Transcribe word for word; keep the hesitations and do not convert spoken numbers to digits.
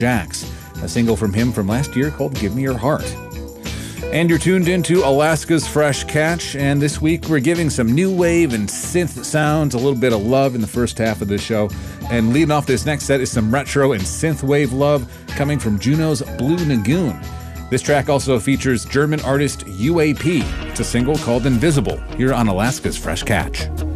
Jax, a single from him from last year called Give Me Your Heart. And you're tuned into Alaska's Fresh Catch, and this week we're giving some new wave and synth sounds, a little bit of love in the first half of the show. And leading off this next set is some retro and synth wave love coming from Juno's Blue Lagoon. This track also features German artist U A P. It's a single called Invisible, here on Alaska's Fresh Catch.